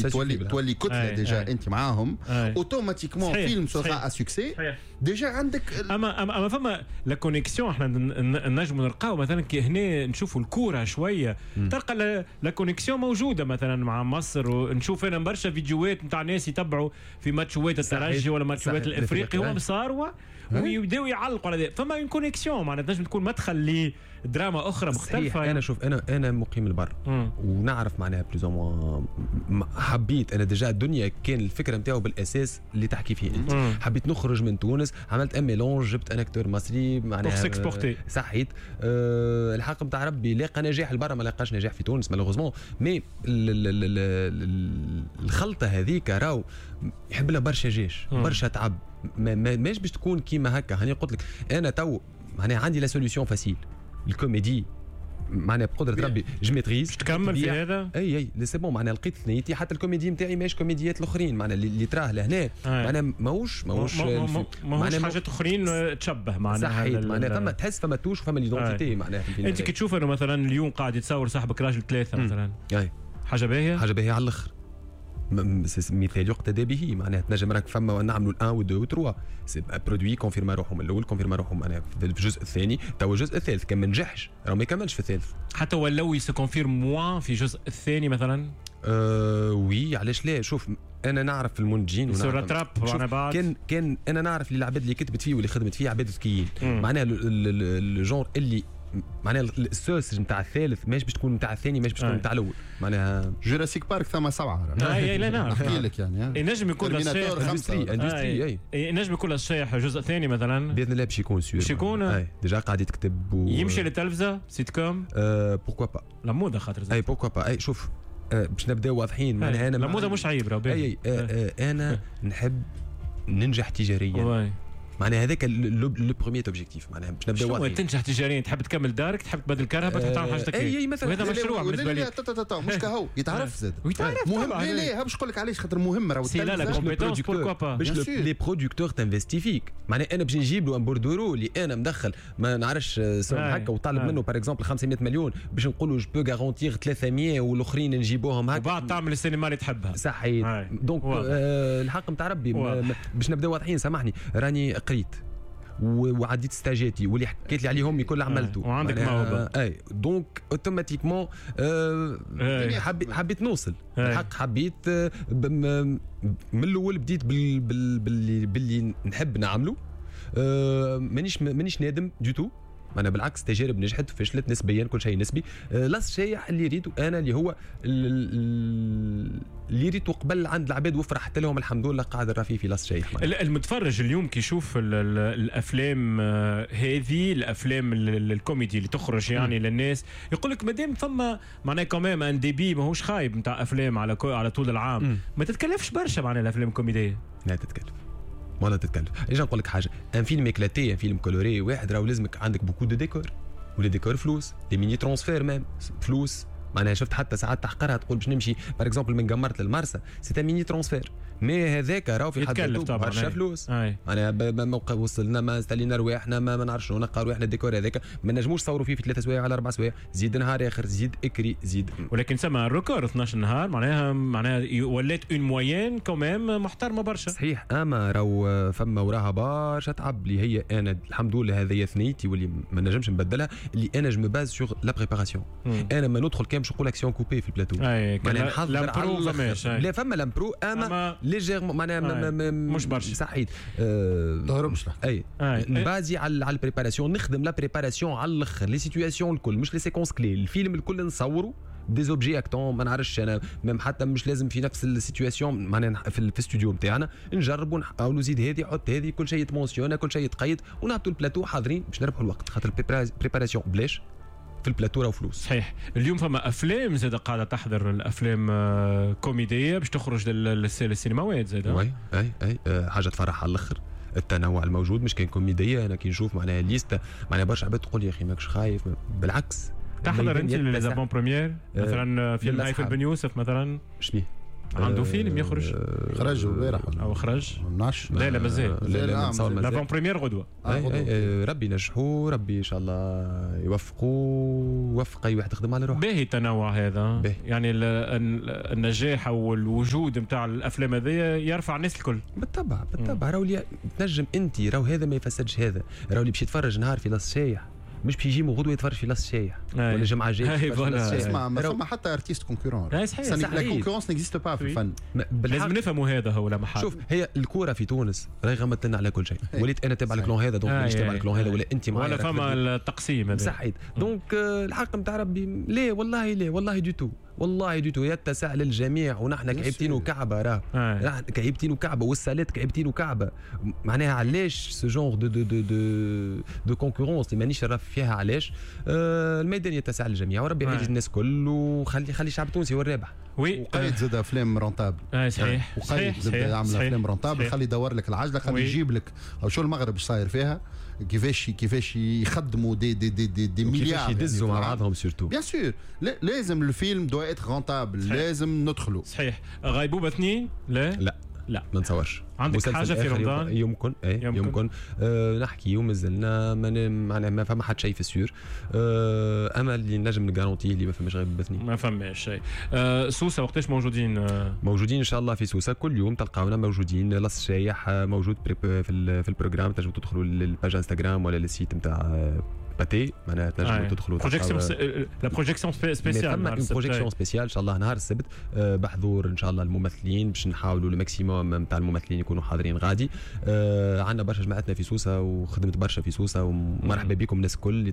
تولي كتله ديجا انت معاهم اوتوماتيكمون فيلم سوغا ا سوكسي ديجا عندك. اما فما لا كونيكسيون احنا نجموا نلقاو مثلا كي هنا نشوفوا الكوره شويه تلقى لا كونيكسيون موجوده مثلا مع مصر، ونشوف انا برشا فيديوهات نتاع ناس يتبعوا في ماتشوات الترجي ولا ماتشوات الافريقي وهم صاروا ويبداو يعلقوا على فما اون كونيكسيون معناتها تنجم تكون مدخل لدراما اخرى مختلفه. انا شوف انا مقيم البر ونعرف معناها بلوز او حبيت انا ديجا الدنيا كان الفكره نتاعو بالاساس اللي تحكي فيه انت. حبيت نخرج من تونس، عملت ميلونج، جبت ان اكتور مصري معناها صحيت الحق نتاع ربي لاقى نجاح البر ما لاقاش نجاح في تونس مالوغوزمون. مي الخلطه هذيك راهو يحب لها برشا جيش برشا تعب، ماش باش تكون كيما هكا. هاني قلت لك انا تو معناها عندي لا سوليوشن فاسيل الكوميدي معناها بقدره ربي جو ميتريز باش تكمل في هذا. اي سي بون معناها لقيت ثنيتي حتى الكوميدي نتاعي ماهيش كوميديات الاخرين معناها اللي تراه لهنا معناها ماهوش حاجات اخرين تشبه معناها صحيح معناها فما تحس فما توش وفما ليدونتيتي معناها. انت كي تشوف انه مثلا اليوم قاعد يتصور صاحبك راجل 3 مثلا حاجه باهيه على الاخر مثال يقتدى به معناها تنجم راك فما نعملوا 1 و 2 و 3 سي برودوي كونفيرما روحهم الاول كونفيرما روحهم معناها في الجزء الثاني تو الجزء الثالث كان ما نجحش راه ما يكملش في الثالث حتى ولو يسكونفيرم موان في الجزء الثاني مثلا. وي علاش لا. شوف انا نعرف المنتجين كان انا نعرف اللي العباد اللي كتبت فيه واللي خدمت فيه عباد ذكيين معناها الجونر اللي معناها السوس نتاع الثالث ماش باش تكون نتاع الثاني ماش باش تكون نتاع الاول معناها جوراسيك بارك ثم 7 لا نعرف نحكي لك يعني ينجم يكون اندستري ينجم يكون الشيح جزء ثاني مثلا باذن الله باش يكون سيور باش يكون ديجا قاعد يكتب يمشي للتلفزه سيت كوم بوركوا با لا موضه خاطر بوركوا با شوف باش نبداو واضحين معناها انا لا موضه مش عيب راه انا نحب ننجح تجاريا معناها هذاك لو بروميير اوبجيكتيف معناها باش نبداو واضحين. تنجح تجاريا تحب تكمل دارك تحب تبدل كهرباء تحب تعمل حاجه اي مثلا وهذا مشروع بالنسبه لي مش كهو يتعرف زاد مهم. لا باش نقول لك علاش خاطر مهم راهو لا كومبيتونس بوركوا با باش لي برودكتور تنفستي فيك معناها انا باش نجيب له ان بوردورو اللي انا مدخل ما نعرفش هكا وطالب منه باغ اكزومبل 500 مليون باش نقول له جو بو غارونتير 300 والاخرين نجيبوهم هكا وبعد تعمل السينما اللي تحبها صحيح. دونك الحق نتاع ربي باش نبداو واضحين. سامحني راني قريت وعديت ستاجاتي واللي حكيت لي عليهم الكل عملته وعندك موهبه دونك اوتوماتيكمون حبيت نوصل الحق حبيت من الاول بديت باللي نحب نعمله مانيش نادم دو تو انا بالعكس تجارب نجحت فشلت نسبيا كل شيء نسبي. لاص شيء اللي ريته انا اللي هو اللي ريته قبل عند العباد وفرحت لهم الحمد لله قاعد الرفيق في لاص شيء. المتفرج اليوم كي يشوف الافلام هذه الافلام الكوميدي اللي تخرج يعني للناس يقول لك مادام فما معناها كمان ان ديبي ماهوش خايب نتاع افلام على طول العام ما تتكلفش برشا معناها الافلام الكوميديه. لا تتكلف ولا تتكلف. اجي نقول لك حاجه ان فيلم اكلاتي ان فيلم كولوري واحد راهو لازمك عندك بوكو دو ديكور ولي ديكور فلوس لي ميني ترانسفير ميم فلوس معناها شفت حتى ساعات تحقرها تقول باش نمشي باغ اكزومبل من قمرت للمرسى سي ميني ترانسفير مي هذاك راهو في حد ذاته برشا فلوس معناها موقع وصلنا ما استلينا رواحنا ما نعرفش شنو نلقى رواحنا الديكور هذاك ما نجموش نصوروا فيه في 3 سوايع ولا 4 سوايع زيد نهار اخر زيد اكري زيد ولكن سما الريكورد 12 نهار معناها ولات اون موين كوميم محترمه برشا صحيح. اما راهو فما وراها برشا تعب اللي هي انا الحمد لله هذه ثنيتي واللي ما نجمش نبدلها اللي انا جو مو باز سور لا بريباراسيون. انا ما ندخل كان باش نقول اكسيون كوبي في البلاتو معناها نحضر لا فما لامبرو اما ليجيرمون معناها مش برشا صحيت ضربش اي بازي على البريباراسيون نخدم لا بريباراسيون على الاخر لي سيتوياسيون الكل مش لي سيكونس كلي الفيلم الكل نصوروا دي زوبجي اكتون ما نعرفش انا ميم حتى مش لازم في نفس السيتوياسيون معناها في الاستوديو نتاعنا نجربوا نحاولوا زيد هذه حط هذه كل شيء يتمونسيون كل شيء يتقيد ونهبطوا البلاتو حاضرين باش نربحوا الوقت خاطر البريباراسيون بلاش في البلاتو وفلوس. صحيح. اليوم فما افلام زاد قاعده تحضر الافلام كوميديه باش تخرج للسينماوات زاد. اي حاجه تفرح على الاخر التنوع الموجود مش كان كوميديه. انا كي نشوف معناها ليست معناها برشا عباد تقول يا اخي ماكش خايف بالعكس تحضر انت لي زافون بريمير مثلا فيلم هيثم بن يوسف مثلا شبيه عنده فيلم يخرج خرج البارح او خرج لا لا مازال لا بريمير غدوه ربي ينجحوا ربي ان شاء الله يوفقوا وفق اي واحد يخدم على روحه. باهي التنوع هذا يعني النجاح او الوجود نتاع الافلام هذيا يرفع الناس الكل بالطبع راهو تنجم انت راهو هذا ما يفسدش هذا راهو اللي باش يتفرج نهار في لاص شايح مش باش يجي غدوه يتفرج في لاص شايح ولا جمعه جايه اسمع ما فما حتى ارتيست كونكورون صحيح لا كونكورونس نيكزيست با في الفن لازم نفهموا هذا هو لا محل. شوف هي الكوره في تونس راهي غمت لنا على كل شيء وليت انا تابع الكلون هذا دونك مانيش تابع الكلون هذا ولا انت معايا ولا فما التقسيم هذا صحيت دونك الحق نتاع ربي لا والله دو تو يتسع للجميع ونحن كعيبتين وكعبه راه كعيبتين وكعبه والسالات كعيبتين وكعبه معناها علاش سو جونغ دو كونكورونس اللي مانيش راه فيها علاش الميدان يتسع للجميع وربي يعيش الناس كل وخلي الشعب التونسي هو الرابح. وقايد زاد افلام رونتابل صحيح وقايد زاد يعمل افلام رونتابل خلي يدور لك العجله خلي يجيب لك او شو المغرب صاير فيها كيفاش يخدموا دي مليار يدزوا مع بعضهم سورتو بيان سور لازم الفيلم دو اتر رونتابل لازم ندخلوا صحيح. غيبوبه 2 لا ما نتصورش. عندك حاجه في رمضان يمكن نحكي ومازلنا معناها ما فما حد شيء في السور اما اللي نجم نغارونتيه اللي ما فماش غير بثني ما فماش شيء. سوسه وقتاش موجودين ان شاء الله في سوسه كل يوم تلقاونا موجودين. لاص شايح موجود في البروجرام تنجموا تدخلوا للباج انستغرام ولا للسيت نتاع باتي معناها تنجموا تدخلوا لا بروجيكسيون سبيسيال بروجيكسيون سبيسيال ان شاء الله نهار السبت بحضور ان شاء الله الممثلين باش نحاولوا الماكسيموم نتاع الممثلين يكونوا حاضرين غادي. عندنا برشا جماعتنا في سوسه وخدمت برشا في سوسه ومرحبا بكم الناس الكل اللي